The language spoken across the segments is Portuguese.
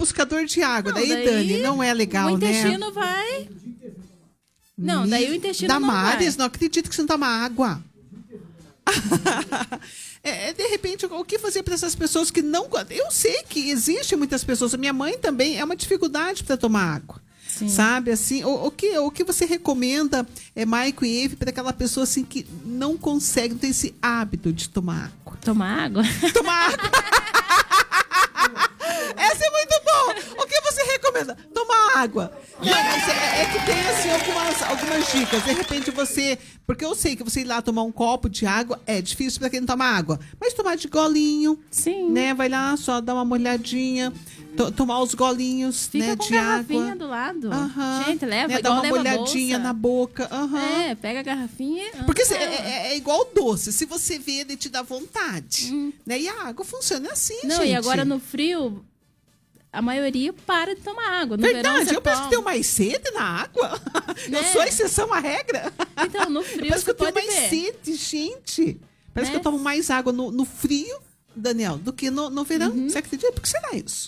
buscador de água. Não, daí, Dani, não é legal, o intestino né? vai... Não, daí o intestino não Damares, vai. não acredito que você não toma água. De repente, o que fazer para essas pessoas que não... Eu sei que existem muitas pessoas, a minha mãe também, é uma dificuldade para tomar água. Sim. Sabe, assim, o que você recomenda, Maico e Eve, para aquela pessoa assim que não consegue, não tem esse hábito de tomar água? Tomar água? Tomar água! Essa é muito bom! O que você recomenda? Tomar água. É que tem assim algumas dicas. De repente você... Porque eu sei que você ir lá tomar um copo de água é difícil para quem não toma água. Mas tomar de golinho. Sim. Né? Vai lá, só dar uma molhadinha. Tomar os golinhos, Fica né, com de água. garrafinha do lado. Aham. Gente, leva, Né, dá igual uma leva molhadinha bolsa. na boca. Aham. Pega a garrafinha. Porque é igual doce. Se você vê, ele te dá vontade. Né? E a água funciona assim, Não, gente. e agora no frio, a maioria para de tomar água. No verão, Verdade, você eu penso que toma. tenho mais sede na água. Né? Eu sou a exceção à regra. Então, no frio, Parece que você eu tenho pode mais ver. sede, gente. Parece Né? que eu tomo mais água no frio, Daniel, do que no verão. Você acredita? Por que será isso?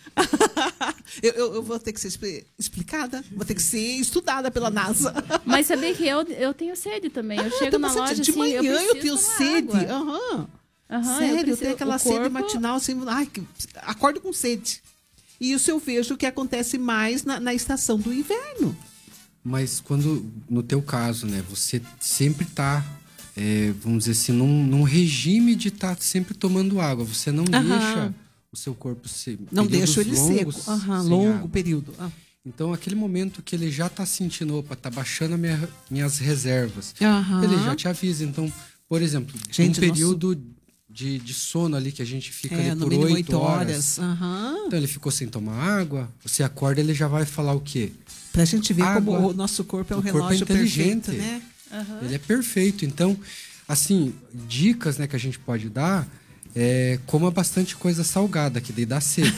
eu vou ter que ser explicada, vou ter que ser estudada pela NASA. Mas sabia que eu tenho sede também. Eu chego na loja de assim, manhã eu tenho tomar sede. água. Aham. Aham, Sério, eu preciso- tenho aquela o sede corpo- matinal assim, acordo com sede. E isso eu vejo que acontece mais na estação do inverno. Mas quando, no teu caso, né, você sempre tá, vamos dizer assim, num regime de estar sempre tomando água. Você não deixa o seu corpo Não deixo ele seco. sem Longo água. período. Então, aquele momento que ele já tá sentindo, opa, tá baixando minhas reservas, Aham. ele já te avisa. Então, por exemplo, Gente, um período de sono ali que a gente fica ali No por mínimo 8 horas. Aham. Então, ele ficou sem tomar água, você acorda, ele já vai falar o quê? Pra gente ver Água. como o nosso corpo é um O corpo é relógio inteligente. perfeito, né? Ele é perfeito. Então, assim, dicas, né, que a gente pode dar coma bastante coisa salgada, que daí dá sede.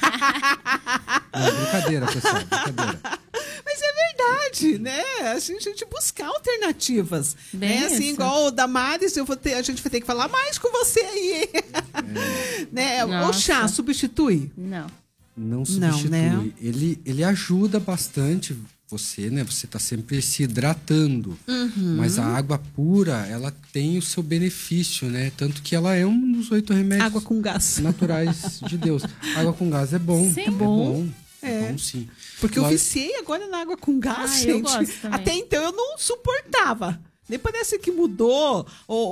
Não, brincadeira, pessoal, brincadeira. Mas é verdade, né? A gente buscar alternativas. Bem Assim, isso. igual o Damares, a gente vai ter que falar mais com você aí. Né? O Nossa. chá substitui? Não. Não substitui. né? Ele ajuda bastante você, né? Você tá sempre se hidratando. Mas a água pura, ela tem o seu benefício, né? Tanto que ela é um dos 8 remédios Água com gás. naturais de Deus. Água com gás é bom. Sim. É bom. É bom, sim. Porque eu Lógico- viciei agora na água com gás, Ah, gente. eu gosto também. Até então eu não suportava. Nem parece que mudou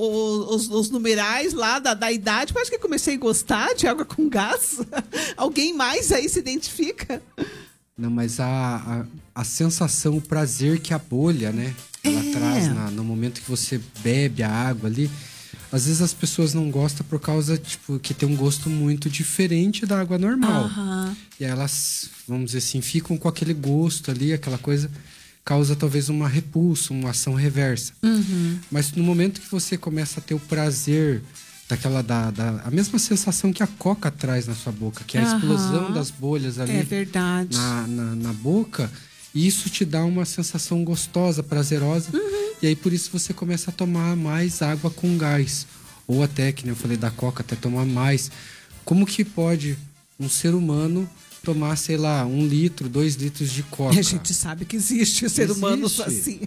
os numerais lá da idade. Parece que eu comecei a gostar de água com gás. Alguém mais aí se identifica? Não, mas a sensação, o prazer que a bolha, né? Ela traz no momento que você bebe a água ali. Às vezes as pessoas não gostam por causa, tipo, que tem um gosto muito diferente da água normal. Aham. E aí elas, vamos dizer assim, ficam com aquele gosto ali, aquela coisa, causa talvez uma repulsa, uma ação reversa. Mas no momento que você começa a ter o prazer daquela a mesma sensação que a coca traz na sua boca, que é a explosão das bolhas ali É verdade. na boca, isso te dá uma sensação gostosa, prazerosa. E aí por isso você começa a tomar mais água com gás. Ou até, que nem eu falei da coca, até tomar mais. Como que pode um ser humano tomar, sei lá, 1 litro, 2 litros de coca? A gente sabe que existe o ser humano Existe. assim.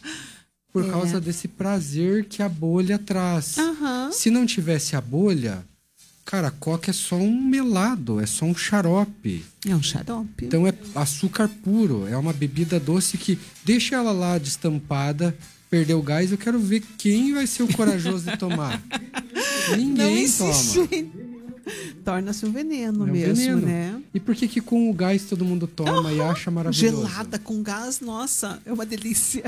Por causa desse prazer que a bolha traz. Aham. Se não tivesse a bolha, cara, a coca é só um melado, é só um xarope. É um xarope. Então é açúcar puro, é uma bebida doce que deixa ela lá destampada, perdeu o gás, eu quero ver quem vai ser o corajoso de tomar. Não Ninguém existe. toma. Torna-se um veneno É um mesmo, veneno. né? E por que com o gás todo mundo toma e acha maravilhoso? Gelada com gás, nossa, é uma delícia.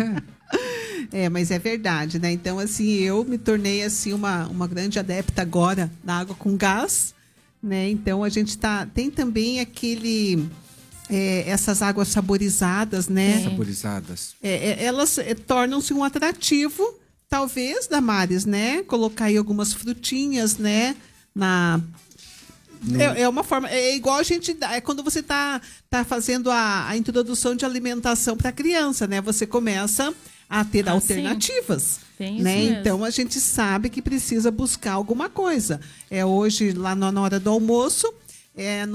Mas é verdade, né? Então, assim, eu me tornei assim uma grande adepta agora da água com gás, né? Então a gente tem também essas águas saborizadas, né? Saborizadas. Elas tornam-se um atrativo, talvez, Damares, né? Colocar aí algumas frutinhas, né? É uma forma. É igual a gente. É quando você tá fazendo a introdução de alimentação para a criança, né? Você começa a ter alternativas. Tem isso né? mesmo. Então a gente sabe que precisa buscar alguma coisa. Hoje, lá na hora do almoço,